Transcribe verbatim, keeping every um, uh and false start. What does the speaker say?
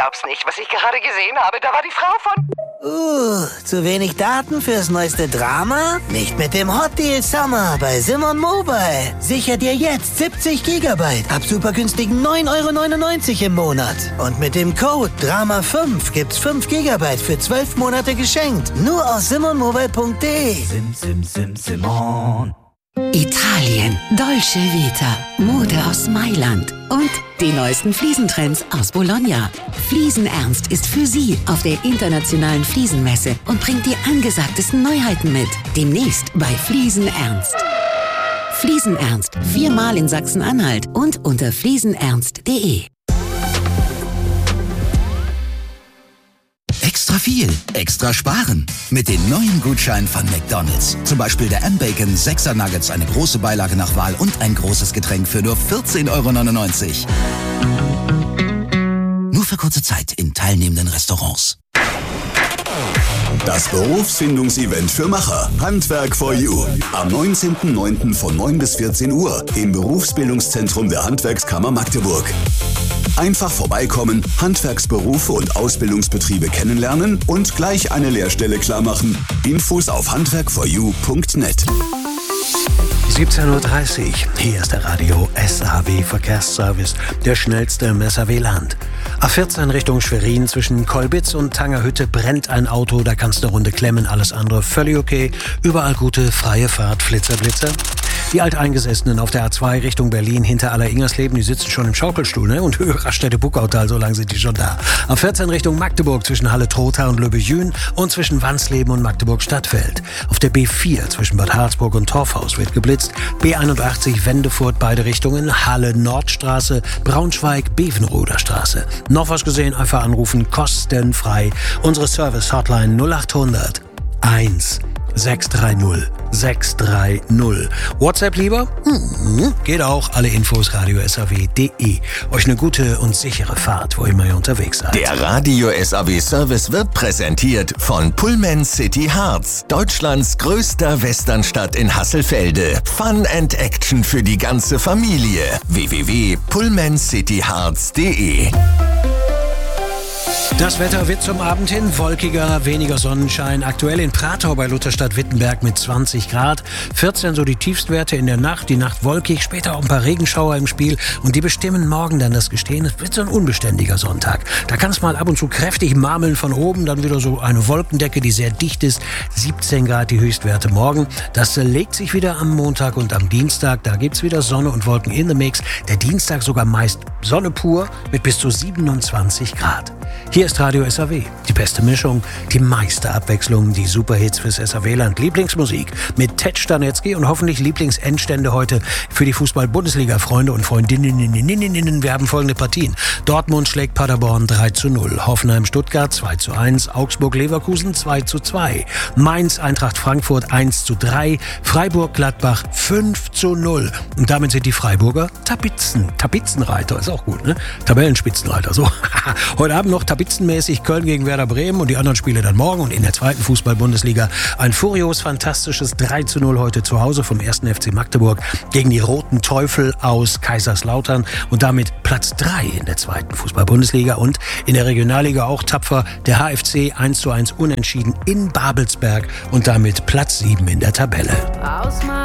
glaub's nicht, was ich gerade gesehen habe. Da war die Frau von... Uh, zu wenig Daten fürs neueste Drama? Nicht mit dem Hot Deal Summer bei Simon Mobile. Sicher dir jetzt siebzig Gigabyte ab super günstigen neun Euro neunundneunzig im Monat. Und mit dem Code Drama fünf gibt's fünf Gigabyte für zwölf Monate geschenkt. Nur auf simon mobile punkt de. Sim, sim, sim, Simon. Italien, Dolce Vita, Mode aus Mailand und die neuesten Fliesentrends aus Bologna. Fliesenernst ist für Sie auf der internationalen Fliesenmesse und bringt die angesagtesten Neuheiten mit. Demnächst bei Fliesenernst. Fliesenernst, viermal in Sachsen-Anhalt und unter fliesenernst punkt de. Extra viel, extra sparen. Mit den neuen Gutscheinen von McDonald's. Zum Beispiel der M-Bacon sechser Nuggets, eine große Beilage nach Wahl und ein großes Getränk für nur vierzehn Euro neunundneunzig. Nur für kurze Zeit in teilnehmenden Restaurants. Das Berufsfindungsevent für Macher. Handwerk for You. Am neunzehnten neunten von neun bis vierzehn Uhr im Berufsbildungszentrum der Handwerkskammer Magdeburg. Einfach vorbeikommen, Handwerksberufe und Ausbildungsbetriebe kennenlernen und gleich eine Lehrstelle klarmachen. Infos auf handwerk for you punkt net. siebzehn Uhr dreißig. Hier ist der Radio S A W Verkehrsservice, der schnellste im S A W-Land. A vierzehn Richtung Schwerin zwischen Kolbitz und Tangerhütte brennt ein Auto, da kannst du eine Runde klemmen, alles andere völlig okay. Überall gute freie Fahrt, Flitzer, Blitzer. Die Alteingesessenen auf der A zwei Richtung Berlin hinter Aller-Ingersleben, die sitzen schon im Schaukelstuhl, ne? Und Raststätte-Buckautal, so lange sind die schon da. A vierzehn Richtung Magdeburg zwischen Halle-Trotha und Löbejün und zwischen Wansleben und Magdeburg-Stadtfeld. Auf der B vier zwischen Bad Harzburg und Torfhaus wird geblitzt. B einundachtzig Wendefurt beide Richtungen, Halle-Nordstraße, Braunschweig-Bevenroder Straße. Noch was gesehen, einfach anrufen, kostenfrei. Unsere Service-Hotline null achthundert eins sechs drei null sechs drei null. WhatsApp lieber? Hm, geht auch. Alle Infos radio s a w punkt de. Euch eine gute und sichere Fahrt, wo immer ihr unterwegs seid. Der Radio S A W Service wird präsentiert von Pullman City Harz, Deutschlands größter Westernstadt in Hasselfelde. Fun and Action für die ganze Familie. w w w punkt pullman city harz punkt de. Das Wetter wird zum Abend hin wolkiger, weniger Sonnenschein. Aktuell in Pratau bei Lutherstadt-Wittenberg mit zwanzig Grad. vierzehn so die Tiefstwerte in der Nacht. Die Nacht wolkig, später auch ein paar Regenschauer im Spiel. Und die bestimmen morgen dann das Gestehen. Es wird so ein unbeständiger Sonntag. Da kann es mal ab und zu kräftig marmeln von oben. Dann wieder so eine Wolkendecke, die sehr dicht ist. siebzehn Grad die Höchstwerte morgen. Das legt sich wieder am Montag und am Dienstag. Da gibt's wieder Sonne und Wolken in the Mix. Der Dienstag sogar meist Sonne pur mit bis zu siebenundzwanzig Grad. Hier ist Radio S A W. Die beste Mischung, die meiste Abwechslung, die Superhits fürs S A W-Land. Lieblingsmusik mit Ted Stanetzky und hoffentlich Lieblingsendstände heute für die Fußball-Bundesliga-Freunde und Freundinnen. Wir haben folgende Partien. Dortmund schlägt Paderborn drei zu null. Hoffenheim-Stuttgart zwei zu eins. Augsburg-Leverkusen zwei zu zwei. Mainz-Eintracht Frankfurt eins zu drei. Freiburg-Gladbach fünf zu null. Und damit sind die Freiburger Tapizen. Tapizenreiter, ist auch gut, ne? Tabellenspitzenreiter, so. Heute Abend noch tapizenmäßig Köln gegen Werder Bremen und die anderen Spiele dann morgen. Und in der zweiten Fußball-Bundesliga ein furios, fantastisches drei zu null heute zu Hause vom ersten F C Magdeburg gegen die Roten Teufel aus Kaiserslautern und damit Platz drei in der zweiten Fußball-Bundesliga und in der Regionalliga auch tapfer der H F C eins zu eins unentschieden in Babelsberg und damit Platz sieben in der Tabelle.